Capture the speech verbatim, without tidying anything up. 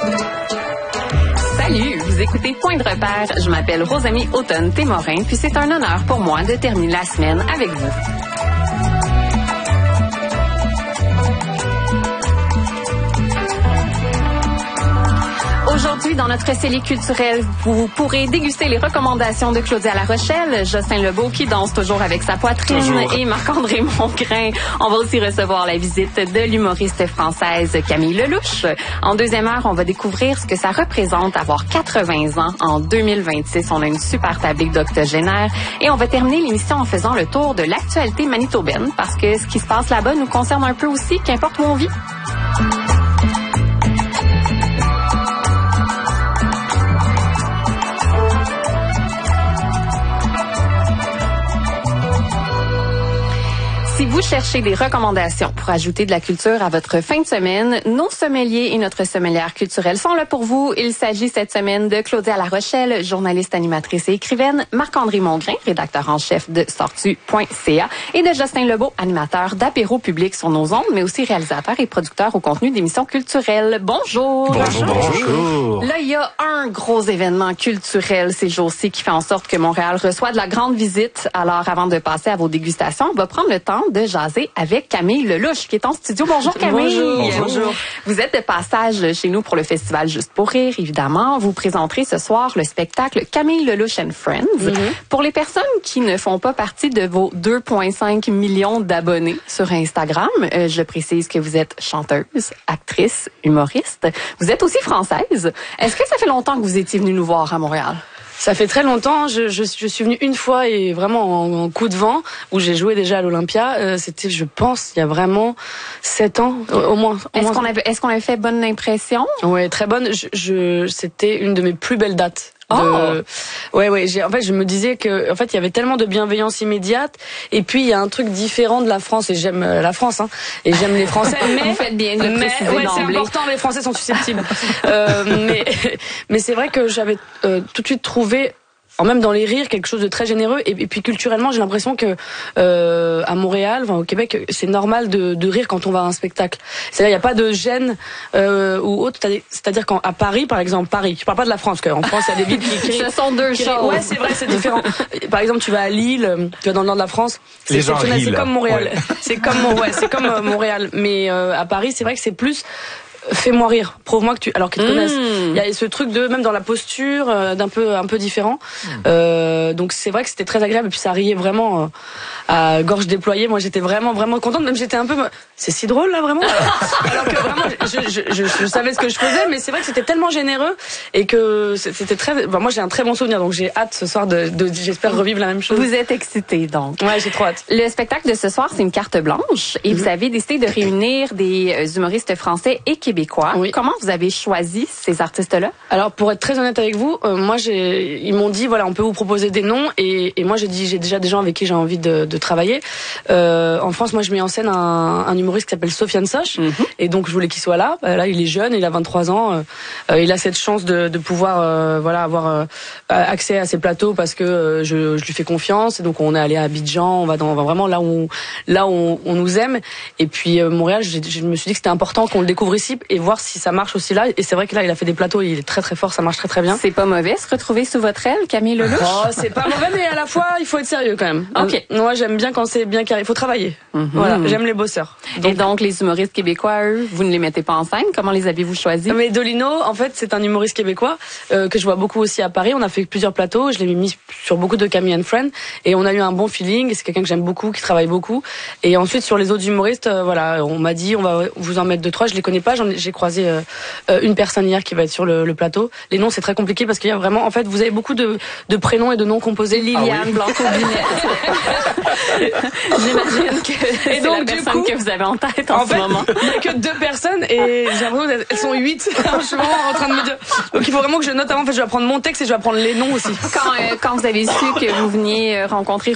Salut, vous écoutez Point de repère. Je m'appelle Rosamie Automne-Témorin, puis c'est un honneur pour moi de terminer la semaine avec vous. Aujourd'hui, dans notre C L I culturel, vous pourrez déguster les recommandations de Claudia La Rochelle, Jocelyn Lebeau qui danse toujours avec sa poitrine toujours. Et Marc-André Mongrain. On va aussi recevoir la visite de l'humoriste française Camille Lelouch. En deuxième heure, on va découvrir ce que ça représente avoir quatre-vingts ans en deux mille vingt-six. On a une super tablique d'octogénaire et on va terminer l'émission en faisant le tour de l'actualité manitobaine parce que ce qui se passe là-bas nous concerne un peu aussi, qu'importe où on vit. Si vous cherchez des recommandations pour ajouter de la culture à votre fin de semaine, nos sommeliers et notre sommelière culturelle sont là pour vous. Il s'agit cette semaine de Claudia La Rochelle, journaliste, animatrice et écrivaine, Marc-André Mongrain, rédacteur en chef de sortu point c a et de Jocelyn Lebeau, animateur d'apéro public sur nos ondes, mais aussi réalisateur et producteur au contenu d'émissions culturelles. Bonjour! Bonjour, bonjour! Là, il y a un gros événement culturel ces jours-ci qui fait en sorte que Montréal reçoit de la grande visite. Alors, avant de passer à vos dégustations, on va prendre le temps de jaser avec Camille Lelouch qui est en studio. Bonjour Camille. Bonjour. Bonjour. Vous êtes de passage chez nous pour le festival Juste pour rire, évidemment. Vous présenterez ce soir le spectacle Camille Lelouch and Friends. Mm-hmm. Pour les personnes qui ne font pas partie de vos deux virgule cinq millions d'abonnés sur Instagram, euh, je précise que vous êtes chanteuse, actrice, humoriste. Vous êtes aussi française. Est-ce que ça fait longtemps que vous étiez venue nous voir à Montréal? Ça fait très longtemps. Je, je, je suis venue une fois et vraiment en, en coup de vent où j'ai joué déjà à l'Olympia. Euh, C'était, je pense, il y a vraiment sept ans au, au moins. Est-ce qu'on avait, est-ce qu'on avait fait bonne impression? Ouais, très bonne. Je, je, c'était une de mes plus belles dates. De... Oh. Ouais, ouais. J'ai, en fait, je me disais que, en fait, il y avait tellement de bienveillance immédiate. Et puis, il y a un truc différent de la France. Et j'aime la France, hein. Et j'aime les Français. Mais vous faites bien de le préciser ouais, c'est important. Les Français sont susceptibles. euh, mais, mais c'est vrai que j'avais euh, tout de suite trouvé. Même dans les rires, quelque chose de très généreux. Et, et puis culturellement, j'ai l'impression que euh, à Montréal, enfin, au Québec, c'est normal de, de rire quand on va à un spectacle. C'est-à-dire, il n'y a pas de gêne euh, ou autre. C'est-à-dire qu'à Paris, par exemple, Paris. Je parle pas de la France, parce qu'en France, il y a des villes qui crient. Ce sont deux choses. Ouais, c'est vrai, c'est différent. Par exemple, tu vas à Lille, tu vas dans le nord de la France. C'est exceptionnel. C'est comme Montréal. Ouais. C'est comme, ouais, c'est comme euh, Montréal. Mais euh, à Paris, c'est vrai que c'est plus. Fais-moi rire, prouve-moi que tu, alors qu'ils te mmh. connaissent. Il y a ce truc de, même dans la posture, euh, d'un peu, un peu différent. Mmh. Euh, donc c'est vrai que c'était très agréable et puis ça riait vraiment euh, à gorge déployée. Moi j'étais vraiment, vraiment contente. Même j'étais un peu, c'est si drôle là vraiment. Alors que vraiment, je, je, je, je savais ce que je faisais, mais c'est vrai que c'était tellement généreux et que c'était très. Enfin, moi j'ai un très bon souvenir, donc j'ai hâte ce soir de, de j'espère revivre la même chose. Vous êtes excitée donc. Ouais, j'ai trop hâte. Le spectacle de ce soir, c'est une carte blanche et mmh. vous avez décidé de réunir des humoristes français et québécois. Oui. Comment vous avez choisi ces artistes-là? Alors, pour être très honnête avec vous, euh, moi, j'ai, ils m'ont dit, voilà, on peut vous proposer des noms, et, et moi, j'ai dit, j'ai déjà des gens avec qui j'ai envie de, de travailler. Euh, en France, moi, je mets en scène un, un humoriste qui s'appelle Sofiane Soch, mm-hmm. et donc je voulais qu'il soit là. Euh, là, il est jeune, il a vingt-trois ans, euh, il a cette chance de, de pouvoir, euh, voilà, avoir euh, accès à ces plateaux parce que euh, je, je lui fais confiance. Et donc, on est allé à Abidjan, on va dans, on va vraiment là où, là où on, on nous aime. Et puis euh, Montréal, je, je me suis dit que c'était important qu'on le découvre ici et voir si ça marche aussi là. Et c'est vrai que là, il a fait des plateaux, il est très très fort, ça marche très très bien. C'est pas mauvais se retrouver sous votre aile, Camille Lelouch? Oh, c'est pas mauvais, mais à la fois, il faut être sérieux quand même. Ok. Moi, j'aime bien quand c'est bien carré. Il faut travailler. Mm-hmm. Voilà, j'aime les bosseurs. Donc... Et donc, les humoristes québécois, eux, vous ne les mettez pas en scène? Comment les avez-vous choisis? Mais Dolino, en fait, c'est un humoriste québécois euh, que je vois beaucoup aussi à Paris. On a fait plusieurs plateaux. Je l'ai mis sur beaucoup de Camille and Friends et on a eu un bon feeling. C'est quelqu'un que j'aime beaucoup, qui travaille beaucoup. Et ensuite, sur les autres humoristes, euh, voilà, on m'a dit, on va vous en mettre deux, trois. Je les connais pas. J'en ai, j'ai croisé euh, une personne hier qui va être sur le, le plateau. Les noms, c'est très compliqué parce qu'il y a vraiment, en fait, vous avez beaucoup de, de prénoms et de noms composés. Liliane ah oui. Blanco-Binet. J'imagine que et donc, c'est la personne coup, que vous avez en tête en, en ce fait, moment. Il n'y a que deux personnes et j'ai l'impression qu'elles sont huit. Je suis vraiment en train de me dire. Donc il faut vraiment que je note avant. En fait, je vais prendre mon texte et je vais prendre les noms aussi. Quand, euh, quand vous avez su que vous veniez rencontrer